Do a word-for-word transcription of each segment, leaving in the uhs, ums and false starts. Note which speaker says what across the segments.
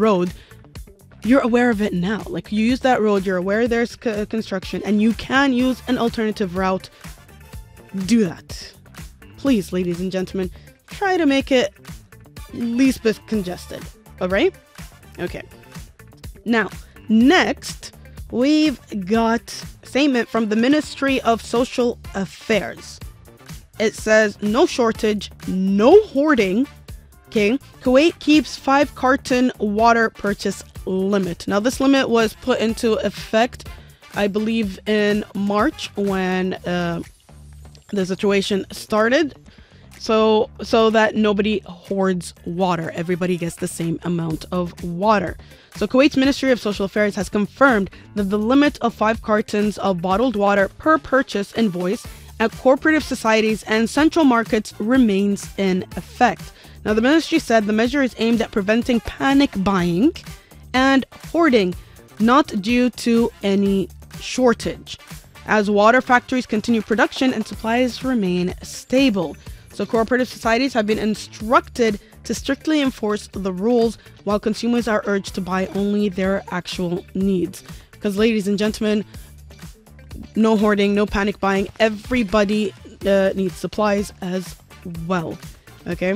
Speaker 1: road, you're aware of it now. Like, you use that road, you're aware there's c- construction, and you can use an alternative route. Do that. Please, ladies and gentlemen, try to make it least bit congested. All right? Okay. Now, next, we've got a statement from the Ministry of Social Affairs. It says, no shortage, no hoarding. Okay. Kuwait keeps five carton water purchase limit. Now, this limit was put into effect, I believe, in March when uh, the situation started. So, so that nobody hoards water. Everybody gets the same amount of water. So Kuwait's Ministry of Social Affairs has confirmed that the limit of five cartons of bottled water per purchase invoice at cooperative societies and central markets remains in effect. Now, the ministry said the measure is aimed at preventing panic buying and hoarding, not due to any shortage, as water factories continue production and supplies remain stable. So cooperative societies have been instructed to strictly enforce the rules, while consumers are urged to buy only their actual needs. Because, ladies and gentlemen, no hoarding, no panic buying. Everybody uh, needs supplies as well. Okay?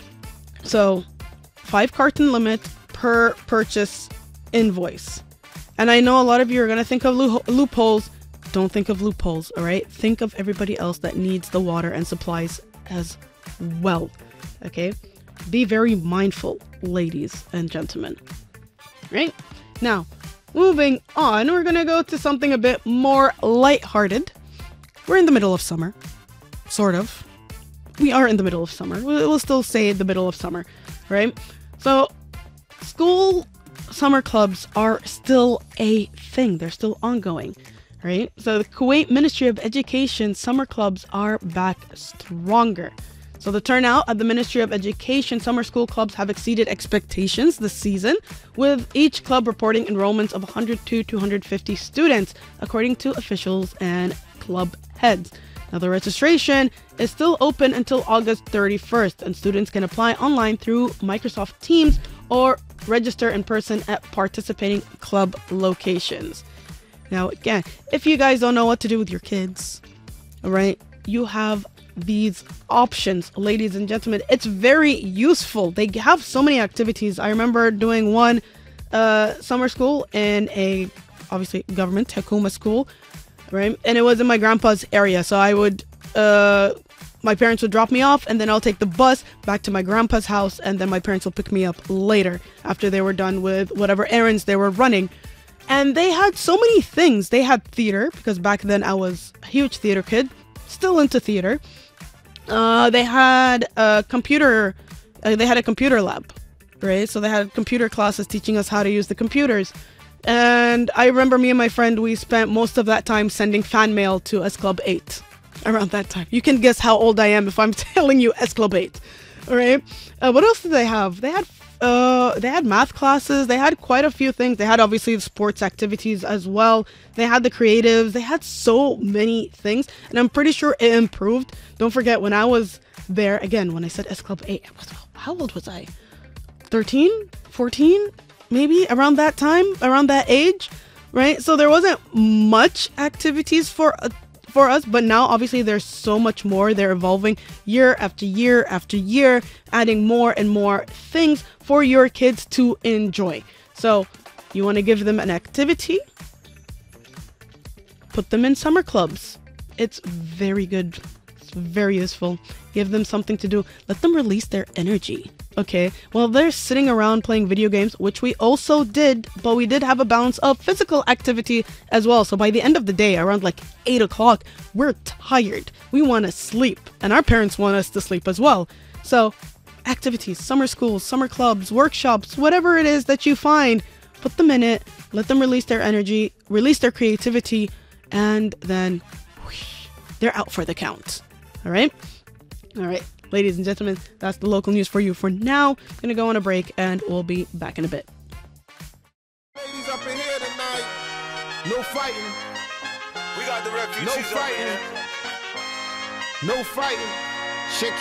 Speaker 1: So, five carton limit per purchase invoice. And I know a lot of you are going to think of lo- loopholes. Don't think of loopholes, all right? Think of everybody else that needs the water and supplies as well. Okay? Be very mindful, ladies and gentlemen. Right? Now, moving on, we're going to go to something a bit more lighthearted. We're in the middle of summer. Sort of. We are in the middle of summer. We'll still say the middle of summer, right? So, school summer clubs are still a thing. They're still ongoing, right? So, the Kuwait Ministry of Education summer clubs are back stronger. So, the turnout at the Ministry of Education summer school clubs have exceeded expectations this season, with each club reporting enrollments of one hundred to two hundred fifty students, according to officials and club heads. Now, the registration is still open until August thirty-first, and students can apply online through Microsoft Teams or register in person at participating club locations. Now, again, if you guys don't know what to do with your kids, all right, you have these options, ladies and gentlemen. It's very useful. They have so many activities. I remember doing one uh, summer school in a, obviously, government, Hukuma school, right? And it was in my grandpa's area. So I would, uh, my parents would drop me off, and then I'll take the bus back to my grandpa's house, and then my parents will pick me up later after they were done with whatever errands they were running. And they had so many things. They had theater, because back then I was a huge theater kid, still into theater. Uh, they had a computer, uh, they had a computer lab, right? So they had computer classes teaching us how to use the computers. And I remember me and my friend, we spent most of that time sending fan mail to S Club eight around that time. You can guess how old I am if I'm telling you S Club eight. All right. Uh, what else did they have? They had uh, they had math classes. They had quite a few things. They had obviously the sports activities as well. They had the creatives. They had so many things. And I'm pretty sure it improved. Don't forget, when I was there, again, when I said S Club eight, I was, how old was I? thirteen? fourteen? Maybe around that time, around that age, right? So there wasn't much activities for uh, for us, but now obviously there's so much more. They're evolving year after year after year, adding more and more things for your kids to enjoy. So you want to give them an activity, put them in summer clubs. It's very good. It's very useful. Give them something to do. Let them release their energy. Okay, well, they're sitting around playing video games, which we also did, but we did have a balance of physical activity as well. So by the end of the day, around like eight o'clock, we're tired. We want to sleep, and our parents want us to sleep as well. So activities, summer schools, summer clubs, workshops, whatever it is that you find, put them in it, let them release their energy, release their creativity, and then whoosh, they're out for the count. All right? All right. Ladies and gentlemen, that's the local news for you for now. I'm going to go on a break, and we'll be back in a bit.
Speaker 2: Ladies up in here tonight, no fighting.
Speaker 3: We got the refugees
Speaker 2: No fighting.
Speaker 3: over here.
Speaker 2: No fighting. Shake